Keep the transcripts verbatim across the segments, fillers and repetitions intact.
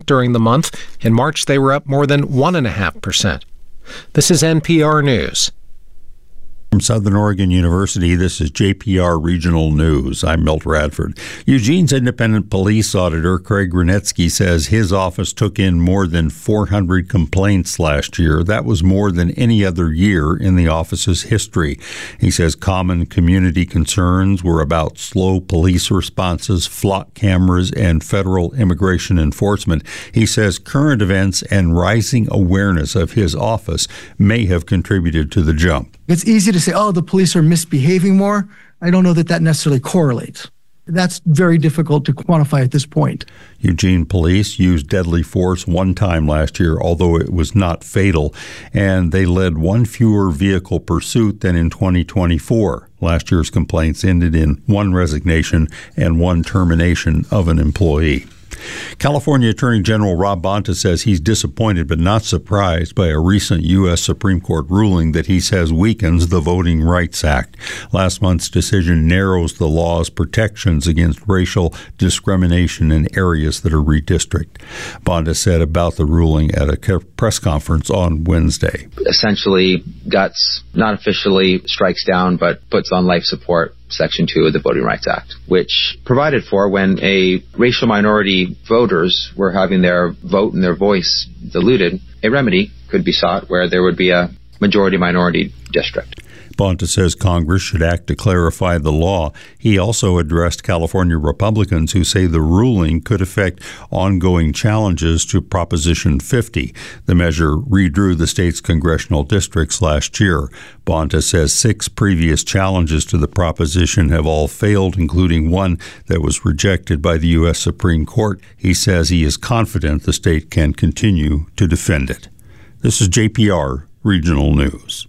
during the month. In March, they were up more than one point five percent. This is N P R News. From Southern Oregon University, this is J P R Regional News. I'm Milt Radford. Eugene's independent police auditor, Craig Granetsky, says his office took in more than four hundred complaints last year. That was more than any other year in the office's history. He says common community concerns were about slow police responses, flock cameras, and federal immigration enforcement. He says current events and rising awareness of his office may have contributed to the jump. It's easy to say, oh, the police are misbehaving more. I don't know that that necessarily correlates. That's very difficult to quantify at this point. Eugene police used deadly force one time last year, although it was not fatal, and they led one fewer vehicle pursuit than in twenty twenty-four. Last year's complaints ended in one resignation and one termination of an employee. California Attorney General Rob Bonta says he's disappointed but not surprised by a recent U S Supreme Court ruling that he says weakens the Voting Rights Act. Last month's decision narrows the law's protections against racial discrimination in areas that are redistricted. Bonta said about the ruling at a press conference on Wednesday. Essentially, Guts not officially strikes down but puts on life support Section two of the Voting Rights Act, which provided for when a racial minority voters were having their vote and their voice diluted, a remedy could be sought where there would be a majority-minority district. Bonta says Congress should act to clarify the law. He also addressed California Republicans who say the ruling could affect ongoing challenges to Proposition fifty. The measure redrew the state's congressional districts last year. Bonta says six previous challenges to the proposition have all failed, including one that was rejected by the U S Supreme Court. He says he is confident the state can continue to defend it. This is J P R Regional News.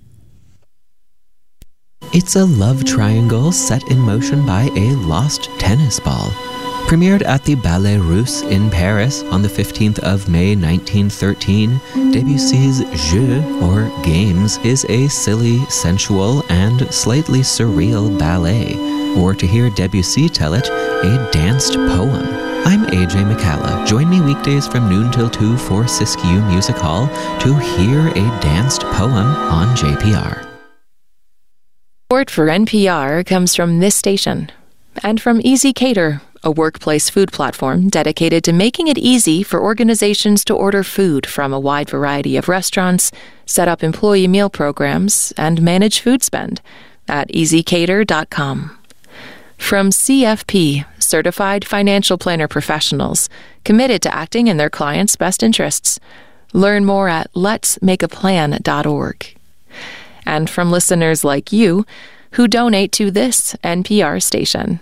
It's a love triangle set in motion by a lost tennis ball. Premiered at the Ballet Russe in Paris on the fifteenth of May nineteen thirteen, Debussy's Jeux, or Games, is a silly, sensual, and slightly surreal ballet. Or to hear Debussy tell it, a danced poem. I'm A J McCalla. Join me weekdays from noon till two for Siskiyou Music Hall to hear a danced poem on J P R. Support for N P R comes from this station and from Easy Cater, a workplace food platform dedicated to making it easy for organizations to order food from a wide variety of restaurants, set up employee meal programs, and manage food spend at easy cater dot com. From C F P, Certified Financial Planner Professionals, committed to acting in their clients' best interests. Learn more at lets make a plan dot org. And from listeners like you who donate to this N P R station.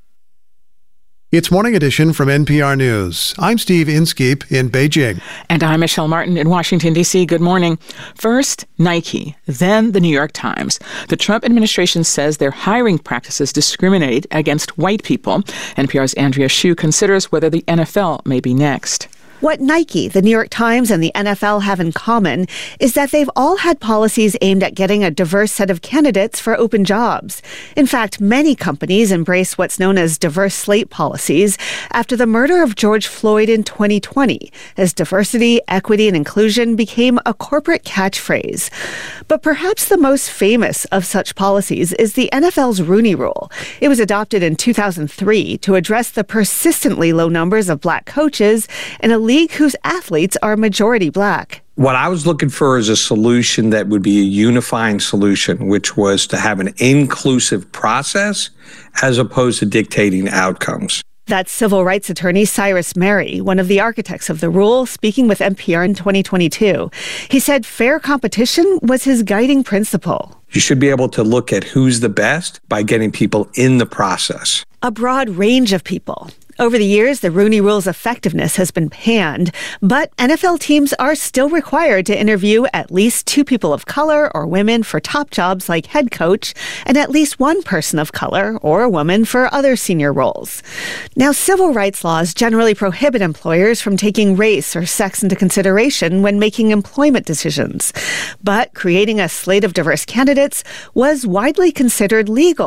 It's Morning Edition from N P R News. I'm Steve Inskeep in Beijing. And I'm Michelle Martin in Washington, D C. Good morning. First, Nike, then the New York Times. The Trump administration says their hiring practices discriminate against white people. N P R's Andrea Hsu considers whether the N F L may be next. What Nike, the New York Times, and the N F L have in common is that they've all had policies aimed at getting a diverse set of candidates for open jobs. In fact, many companies embrace what's known as diverse slate policies after the murder of George Floyd in twenty twenty, as diversity, equity, and inclusion became a corporate catchphrase. But perhaps the most famous of such policies is the N F L's Rooney Rule. It was adopted in two thousand three to address the persistently low numbers of black coaches in a league whose athletes are majority black. What I was looking for is a solution that would be a unifying solution, which was to have an inclusive process as opposed to dictating outcomes. That's civil rights attorney Cyrus Mehri, one of the architects of the rule, speaking with N P R in twenty twenty-two. He said fair competition was his guiding principle. You should be able to look at who's the best by getting people in the process. A broad range of people. Over the years, the Rooney Rule's effectiveness has been panned, but N F L teams are still required to interview at least two people of color or women for top jobs like head coach, and at least one person of color or a woman for other senior roles. Now, civil rights laws generally prohibit employers from taking race or sex into consideration when making employment decisions, but creating a slate of diverse candidates was widely considered legal.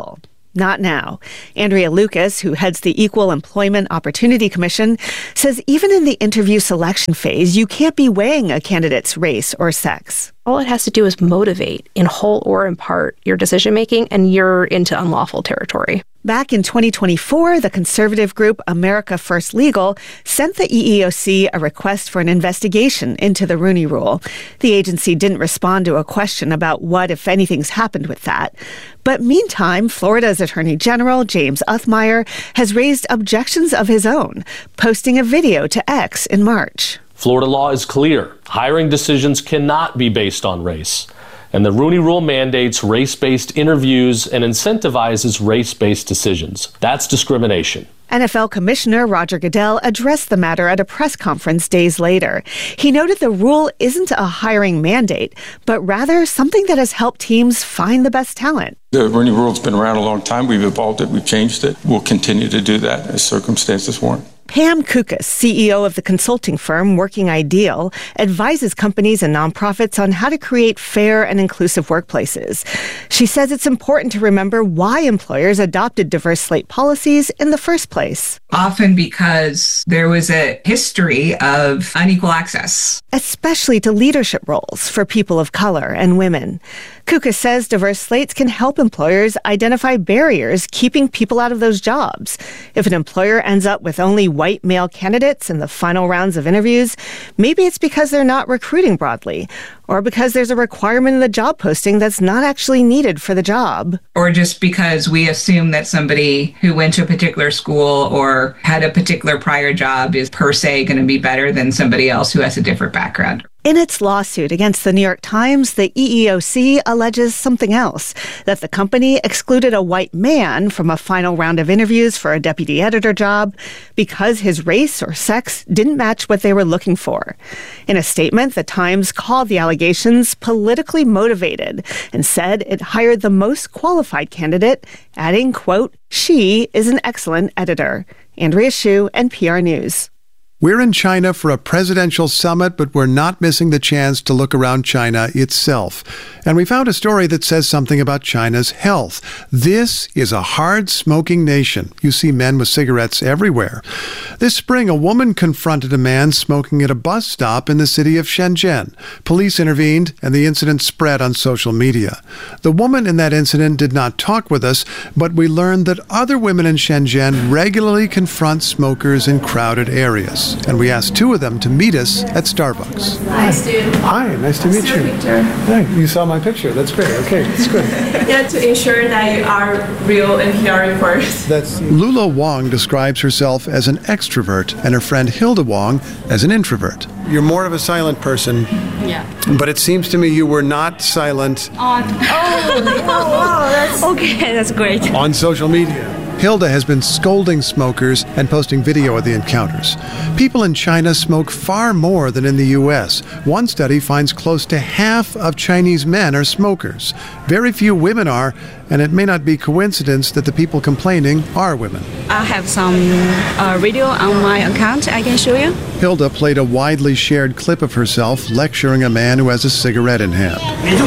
Not now. Andrea Lucas, who heads the Equal Employment Opportunity Commission, says even in the interview selection phase, you can't be weighing a candidate's race or sex. All it has to do is motivate, in whole or in part, your decision-making, and you're into unlawful territory. Back in twenty twenty-four, the conservative group America First Legal sent the E E O C a request for an investigation into the Rooney Rule. The agency didn't respond to a question about what, if anything's happened with that. But meantime, Florida's Attorney General, James Othmeyer, has raised objections of his own, posting a video to X in March. Florida law is clear. Hiring decisions cannot be based on race. And the Rooney Rule mandates race-based interviews and incentivizes race-based decisions. That's discrimination. N F L Commissioner Roger Goodell addressed the matter at a press conference days later. He noted the rule isn't a hiring mandate, but rather something that has helped teams find the best talent. The Rooney Rule's been around a long time. We've evolved it. We've changed it. We'll continue to do that as circumstances warrant. Pam Kukas, C E O of the consulting firm Working Ideal, advises companies and nonprofits on how to create fair and inclusive workplaces. She says it's important to remember why employers adopted diverse slate policies in the first place. Often because there was a history of unequal access, especially to leadership roles for people of color and women. Kukas says diverse slates can help employers identify barriers keeping people out of those jobs. If an employer ends up with only white male candidates in the final rounds of interviews, maybe it's because they're not recruiting broadly, or because there's a requirement in the job posting that's not actually needed for the job. Or just because we assume that somebody who went to a particular school or had a particular prior job is per se going to be better than somebody else who has a different background. In its lawsuit against the New York Times, the E E O C alleges something else, that the company excluded a white man from a final round of interviews for a deputy editor job because his race or sex didn't match what they were looking for. In a statement, the Times called the allegations politically motivated and said it hired the most qualified candidate, adding, quote, "She is an excellent editor." Andrea Hsu, N P R News. We're in China for a presidential summit, but we're not missing the chance to look around China itself. And we found a story that says something about China's health. This is a hard-smoking nation. You see men with cigarettes everywhere. This spring, a woman confronted a man smoking at a bus stop in the city of Shenzhen. Police intervened, and the incident spread on social media. The woman in that incident did not talk with us, but we learned that other women in Shenzhen regularly confront smokers in crowded areas. And we asked two of them to meet us at Starbucks. Hi, Stu. Hi, nice to meet you. Picture. Hi, you saw my picture. That's great. Okay, that's good. Yeah, to ensure that you are real N P R reporters. That's Lula Wong describes herself as an extrovert and her friend Hilda Wong as an introvert. You're more of a silent person. Yeah. But it seems to me you were not silent. On. Oh, oh, wow, that's okay. That's great. On social media. Hilda has been scolding smokers and posting video of the encounters. People in China smoke far more than in the U S. One study finds close to half of Chinese men are smokers. Very few women are, and it may not be coincidence that the people complaining are women. I have some uh, video on my account I can show you. Hilda played a widely shared clip of herself lecturing a man who has a cigarette in hand.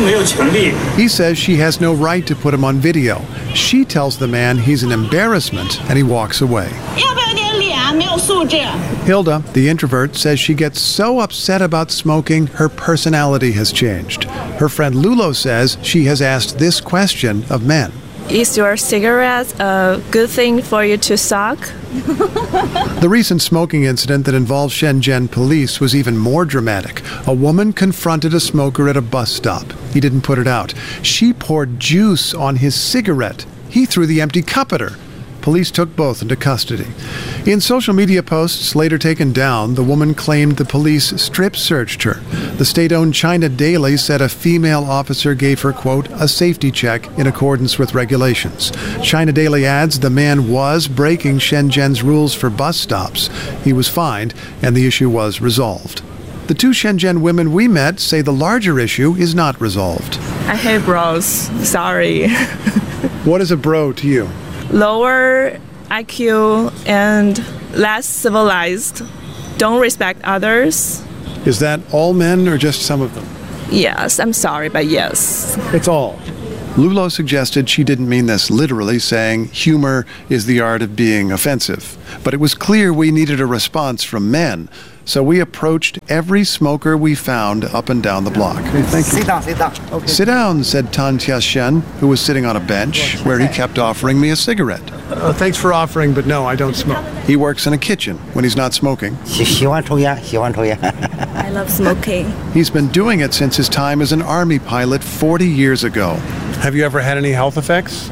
He says she has no right to put him on video. She tells the man he's an embarrassment, and he walks away. Hilda, the introvert, says she gets so upset about smoking, her personality has changed. Her friend Lulo says she has asked this question of men. Is your cigarette a good thing for you to suck? The recent smoking incident that involved Shenzhen police was even more dramatic. A woman confronted a smoker at a bus stop. He didn't put it out. She poured juice on his cigarette. He threw the empty cup at her. Police took both into custody. In social media posts later taken down, the woman claimed the police strip searched her. The state-owned China Daily said a female officer gave her, quote, a safety check in accordance with regulations. China Daily adds the man was breaking Shenzhen's rules for bus stops. He was fined, and the issue was resolved. The two Shenzhen women we met say the larger issue is not resolved. I hate bros. Sorry. What is a bro to you? Lower I Q and less civilized. Don't respect others. Is that all men or just some of them? Yes, I'm sorry, but yes. It's all. Lulo suggested she didn't mean this literally, saying humor is the art of being offensive. But it was clear we needed a response from men, so we approached every smoker we found up and down the block. Okay, thank you. Sit down, sit down. Okay. Sit down, said Tan Tia-shen, who was sitting on a bench where he kept offering me a cigarette. Uh, thanks for offering, but no, I don't smoke. He works in a kitchen when he's not smoking. I love smoking. He's been doing it since his time as an army pilot forty years ago. Have you ever had any health effects?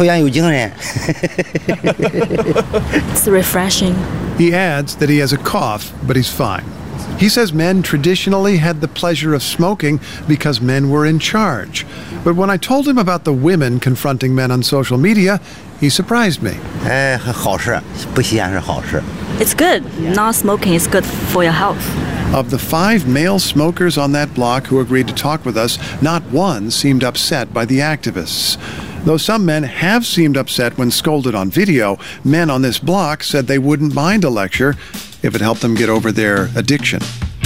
It's refreshing. He adds that he has a cough, but he's fine. He says men traditionally had the pleasure of smoking because men were in charge. But when I told him about the women confronting men on social media, he surprised me. It's good. Not smoking is good for your health. Of the five male smokers on that block who agreed to talk with us, not one seemed upset by the activists. Though some men have seemed upset when scolded on video, men on this block said they wouldn't mind a lecture if it helped them get over their addiction.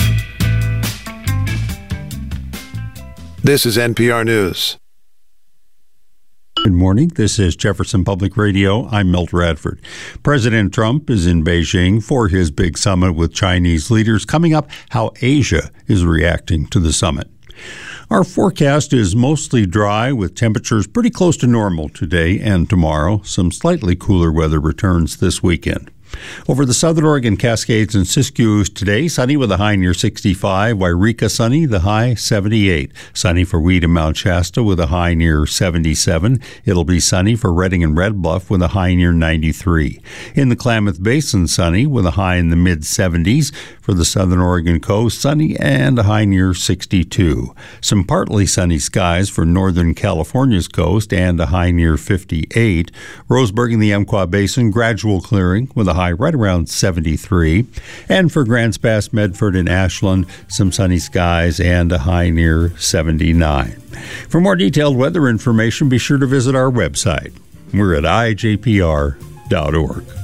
This is N P R News. Good morning. This is Jefferson Public Radio. I'm Milt Radford. President Trump is in Beijing for his big summit with Chinese leaders. Coming up, how Asia is reacting to the summit. Our forecast is mostly dry with temperatures pretty close to normal today and tomorrow. Some slightly cooler weather returns this weekend. Over the Southern Oregon Cascades and Siskiyous today, sunny with a high near sixty-five. Wairika sunny, the high seventy-eight. Sunny for Weed and Mount Shasta with a high near seventy-seven. It'll be sunny for Redding and Red Bluff with a high near ninety-three. In the Klamath Basin, sunny with a high in the mid-seventies. For the Southern Oregon coast, sunny and a high near sixty-two. Some partly sunny skies for Northern California's coast and a high near fifty-eight. Roseburg and the Umpqua Basin, gradual clearing with a high right around seventy-three. And for Grants Pass, Medford, and Ashland, some sunny skies and a high near seventy-nine. For more detailed weather information, be sure to visit our website. We're at I J P R dot org.